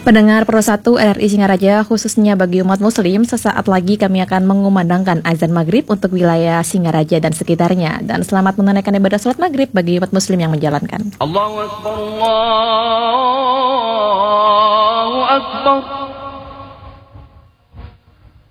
Pendengar Pro 1 RRI Singaraja, khususnya bagi umat muslim, sesaat lagi kami akan mengumandangkan azan maghrib untuk wilayah Singaraja dan sekitarnya. Dan selamat menunaikan ibadah salat maghrib bagi umat muslim yang menjalankan. Allahu Akbar, Allahu Akbar.